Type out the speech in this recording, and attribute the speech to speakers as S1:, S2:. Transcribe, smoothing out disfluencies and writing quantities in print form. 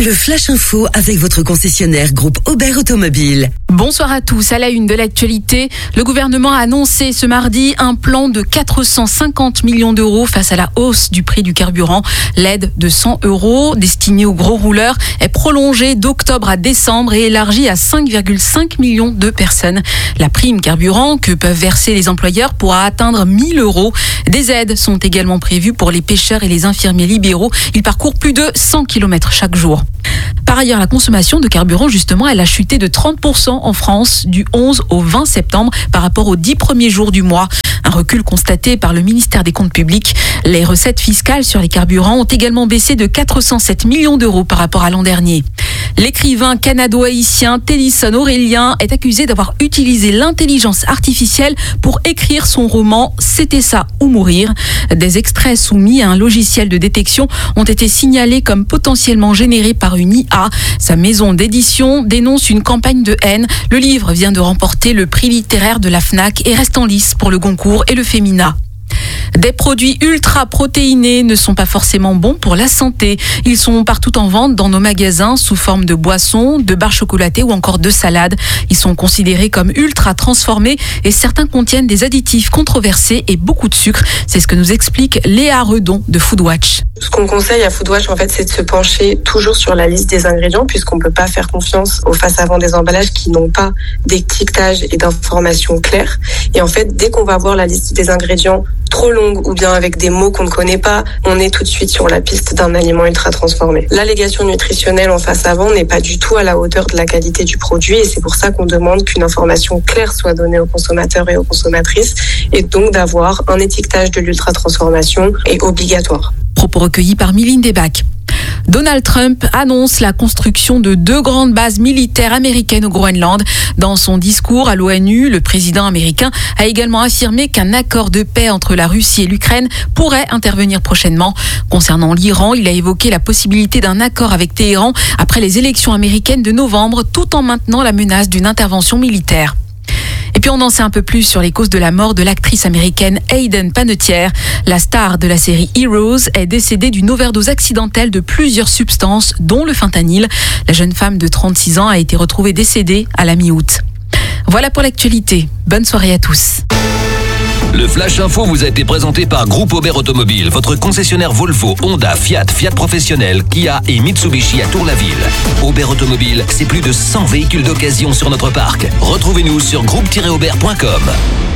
S1: Le Flash Info avec votre concessionnaire groupe Aubert Automobile.
S2: Bonsoir à tous. À la une de l'actualité, le gouvernement a annoncé ce mardi un plan de 450 millions d'euros face à la hausse du prix du carburant. L'aide de 100 € destinée aux gros rouleurs est prolongée d'octobre à décembre et élargie à 5,5 millions de personnes. La prime carburant que peuvent verser les employeurs pourra atteindre 1 000 €. Des aides sont également prévues pour les pêcheurs et les infirmiers libéraux. Ils parcourent plus de 100 km chaque jour. Par ailleurs, la consommation de carburant, justement, elle a chuté de 30% en France du 11 au 20 septembre par rapport aux 10 premiers jours du mois. Un recul constaté par le ministère des Comptes publics. Les recettes fiscales sur les carburants ont également baissé de 407 millions d'euros par rapport à l'an dernier. L'écrivain canado-haïtien Tennyson Aurélien est accusé d'avoir utilisé l'intelligence artificielle pour écrire son roman « C'était ça ou mourir ». Des extraits soumis à un logiciel de détection ont été signalés comme potentiellement générés par une IA. Sa maison d'édition dénonce une campagne de haine. Le livre vient de remporter le prix littéraire de la Fnac et reste en lice pour le Goncourt et le Femina. Des produits ultra protéinés ne sont pas forcément bons pour la santé. Ils sont partout en vente dans nos magasins sous forme de boissons, de barres chocolatées ou encore de salades. Ils sont considérés comme ultra transformés et certains contiennent des additifs controversés et beaucoup de sucre. C'est ce que nous explique Léa Redon de Foodwatch.
S3: Ce qu'on conseille à Foodwatch, en fait, c'est de se pencher toujours sur la liste des ingrédients puisqu'on ne peut pas faire confiance aux face-avant des emballages qui n'ont pas d'étiquetage et d'informations claires. Et en fait, dès qu'on va voir la liste des ingrédients trop longue ou bien avec des mots qu'on ne connaît pas, on est tout de suite sur la piste d'un aliment ultra transformé. L'allégation nutritionnelle en face avant n'est pas du tout à la hauteur de la qualité du produit et c'est pour ça qu'on demande qu'une information claire soit donnée aux consommateurs et aux consommatrices et donc d'avoir un étiquetage de l'ultra transformation est obligatoire.
S2: Propos recueillis par Mylène Debac. Donald Trump annonce la construction de 2 grandes bases militaires américaines au Groenland. Dans son discours à l'ONU, le président américain a également affirmé qu'un accord de paix entre la Russie et l'Ukraine pourrait intervenir prochainement. Concernant l'Iran, il a évoqué la possibilité d'un accord avec Téhéran après les élections américaines de novembre, tout en maintenant la menace d'une intervention militaire. Et puis on en sait un peu plus sur les causes de la mort de l'actrice américaine Hayden Panettiere. La star de la série Heroes est décédée d'une overdose accidentelle de plusieurs substances, dont le fentanyl. La jeune femme de 36 ans a été retrouvée décédée à la mi-août. Voilà pour l'actualité. Bonne soirée à tous.
S4: Le Flash Info vous a été présenté par Groupe Aubert Automobile, votre concessionnaire Volvo, Honda, Fiat, Fiat Professionnel, Kia et Mitsubishi à Tour-la-Ville. Aubert Automobile, c'est plus de 100 véhicules d'occasion sur notre parc. Retrouvez-nous sur groupe-aubert.com.